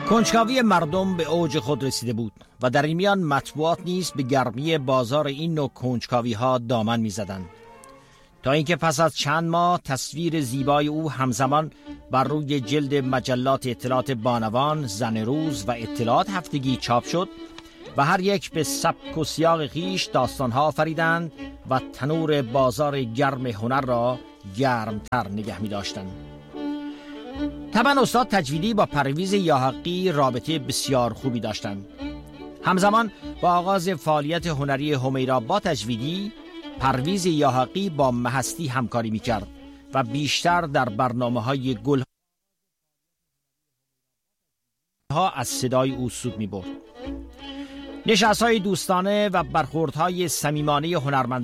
کنجکاوی مردم به اوج خود رسیده بود و در این میان مطبوعات نیز به گرمی بازار این نوع کنجکاوی ها دامن می زدند، تا اینکه پس از چند ماه تصویر زیبای او همزمان بر روی جلد مجلات اطلاعات بانوان، زن روز و اطلاعات هفتگی چاپ شد و هر یک به سبک و سیاق خویش داستانها آفریدند و تنور بازار گرم هنر را گرمتر نگه می داشتند. طبعا استاد تجویدی با پرویز یاحقی رابطه بسیار خوبی داشتند. همزمان با آغاز فعالیت هنری همیرا با تجویدی، پرویز یاحقی با مهستی همکاری می‌کرد و بیشتر در برنامه‌های گل‌ها از صدای او سود می‌برد. نشست‌های دوستانه و برخوردهای صمیمانه هنرمندان